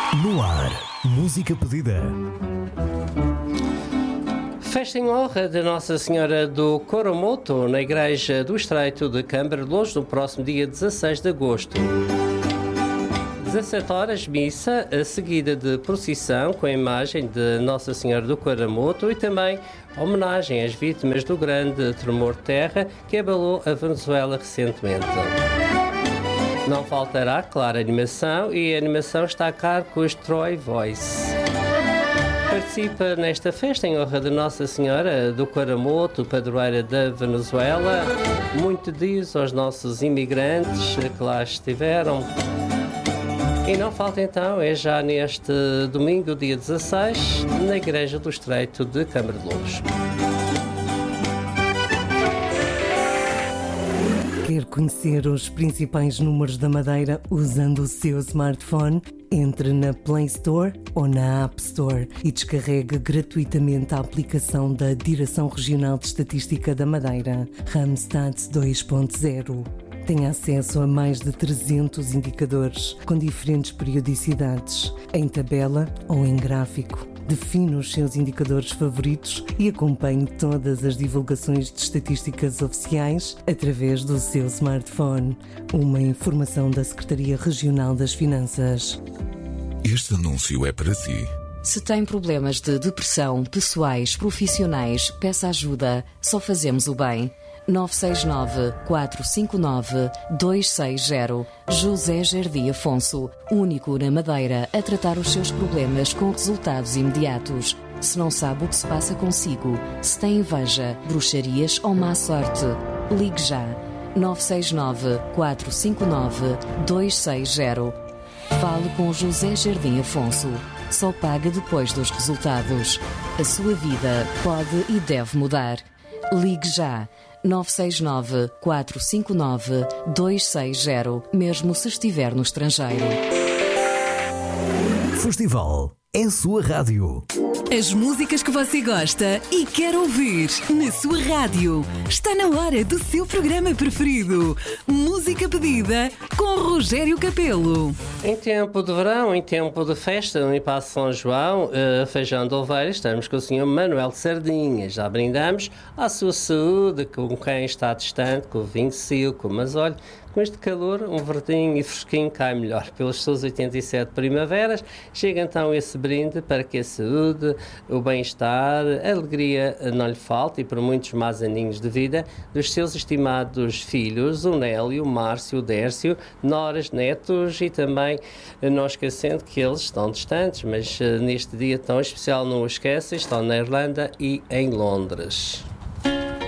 No ar, música pedida. Festa em honra de Nossa Senhora do Coromoto, na Igreja do Estreito de Câmara de Lourdes, no próximo dia 16 de agosto. 17 horas, missa, seguida de procissão com a imagem de Nossa Senhora do Coromoto e também homenagem às vítimas do grande tremor de terra que abalou a Venezuela recentemente. Não faltará, claro, animação, e a animação está a cargo dos Troy Voice. Participa nesta festa em honra de Nossa Senhora do Coromoto, padroeira da Venezuela. Muito diz aos nossos imigrantes que lá estiveram. E não falta então, é já neste domingo, dia 16, na Igreja do Estreito de Câmara de Lourdes. Quer conhecer os principais números da Madeira usando o seu smartphone? Entre na Play Store ou na App Store e descarregue gratuitamente a aplicação da Direção Regional de Estatística da Madeira, Randstad 2.0. Tem acesso a mais de 300 indicadores com diferentes periodicidades, em tabela ou em gráfico. Define os seus indicadores favoritos e acompanhe todas as divulgações de estatísticas oficiais através do seu smartphone. Uma informação da Secretaria Regional das Finanças. Este anúncio é para si. Se tem problemas de depressão, pessoais, profissionais, peça ajuda. Só fazemos o bem. 969-459-260. José Jardim Afonso, único na Madeira a tratar os seus problemas com resultados imediatos. Se não sabe o que se passa consigo, se tem inveja, bruxarias ou má sorte, ligue já. 969-459-260. Fale com José Jardim Afonso. Só paga depois dos resultados. A sua vida pode e deve mudar. Ligue já. 969-459-260, mesmo se estiver no estrangeiro. Festival é a sua rádio. As músicas que você gosta e quer ouvir na sua rádio. Está na hora do seu programa preferido. Música pedida com Rogério Capelo. Em tempo de verão, em tempo de festa, no Paço São João, Feijão de Ovelha, estamos com o Sr. Manuel Sardinha. Já brindamos à sua saúde, com quem está distante, com o vinho Silco. Mas olha, com este calor, um verdinho e fresquinho cai melhor. Pelas suas 87 primaveras, chega então esse brinde para que a saúde, o bem-estar, a alegria não lhe falte, e por muitos mais aninhos de vida dos seus estimados filhos, o Nélio, o Márcio, o Dércio, noras, netos, e também não esquecendo que eles estão distantes, mas neste dia tão especial não o esquecem, estão na Irlanda e em Londres.